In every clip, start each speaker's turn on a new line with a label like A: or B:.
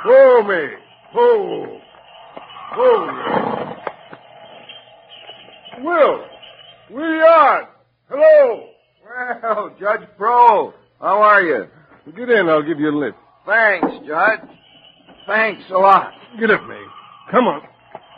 A: Whoa, me. Whoa. Whoa. Will. Williard. Hello.
B: Well, Judge Pro, how are you?
A: Get in. I'll give you a lift.
B: Thanks, Judge. Thanks a lot.
A: Get up, May. Come on.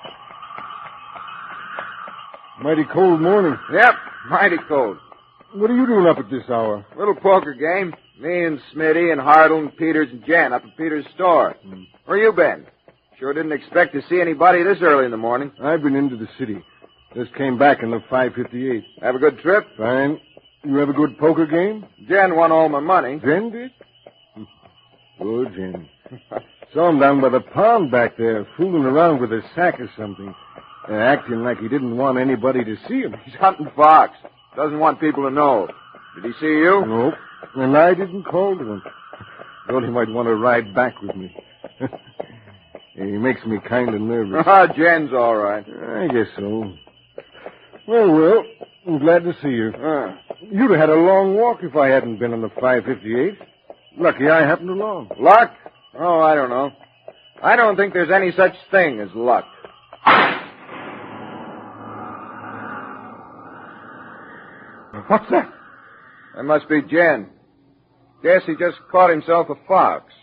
A: Mighty cold morning.
B: Yep, mighty cold.
A: What are you doing up at this hour?
B: Little poker game. Me and Smitty and Hartle and Peters and Jen up at Peters' store. Where you been? Sure didn't expect to see anybody this early in the morning.
A: I've been into the city. Just came back in the 558.
B: Have a good trip?
A: Fine. You have a good poker game?
B: Jen won all my money.
A: Jen did? Good, Jen. Saw him down by the pond back there, fooling around with a sack or something. Acting like he didn't want anybody to see him.
B: He's hunting fox. Doesn't want people to know. Did he see you?
A: Nope. And I didn't call to him. Thought he might want to ride back with me. He makes me kind of nervous.
B: Jen's all right.
A: I guess so. Well, I'm glad to see you. You'd have had a long walk if I hadn't been on the 558. Lucky I happened along.
B: Luck? Oh, I don't know. I don't think there's any such thing as luck.
A: What's that?
B: That must be Jen. Guess he just caught himself a fox.